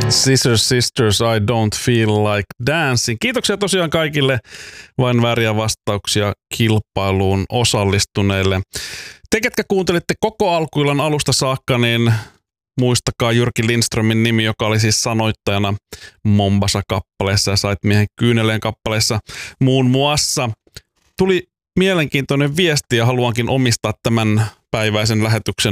Scissors Sisters, I don't feel like dancing. Kiitoksia tosiaan kaikille vain vääriä vastauksia kilpailuun osallistuneille. Te, ketkä kuuntelitte koko alkuillan alusta saakka, niin muistakaa Jyrki Lindströmin nimi, joka oli siis sanoittajana Mombasa-kappaleessa ja Sait miehen kyyneleen kappaleessa muun muassa. Tuli mielenkiintoinen viesti ja haluankin omistaa tämän päiväisen lähetyksen